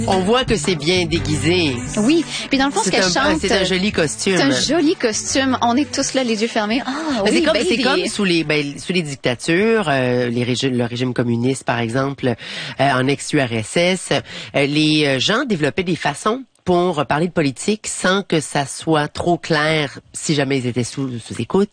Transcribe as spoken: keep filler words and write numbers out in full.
On voit que c'est bien déguisé. Oui, puis dans le fond, ce qu'elle chante... C'est un joli costume. C'est un joli costume. On est tous là, les yeux fermés. Ah, oui, c'est comme, baby. c'est comme sous les, ben, sous les dictatures, euh, les régimes, le régime communiste, par exemple, euh, en ex-U R S S, euh, les gens développaient des façons pour parler de politique sans que ça soit trop clair si jamais ils étaient sous, sous écoute.